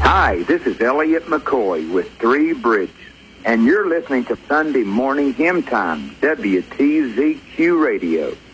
Hi, this is Elliot McCoy with Three Bridges, and you're listening to Sunday Morning Hymn Time, WTZQ Radio.